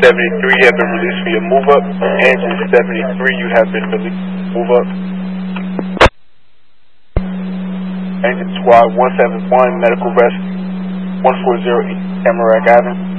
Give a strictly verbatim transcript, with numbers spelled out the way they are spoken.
seventy-three, you have been released for your move up. Engine seventy-three, you have been released for your move up. Engine squad one seven one, medical rescue one forty East Tamarack Avenue.